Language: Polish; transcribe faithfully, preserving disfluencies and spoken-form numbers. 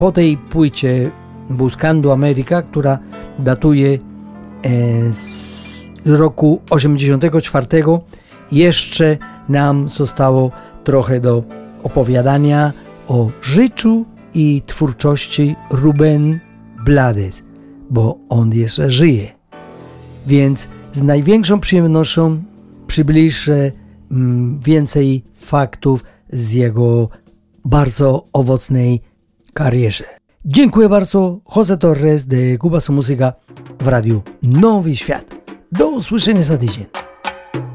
Po tej płycie Buscando America, która datuje z roku osiemdziesiątego czwartego, jeszcze nam zostało trochę do opowiadania o życiu i twórczości Rubén Blades, bo on jeszcze żyje. Więc z największą przyjemnością przybliżę mm, więcej faktów z jego bardzo owocnej karierze. Dziękuję bardzo. José Torres de Cuba Su Música w Radiu Nowy Świat. Do usłyszenia za tydzień.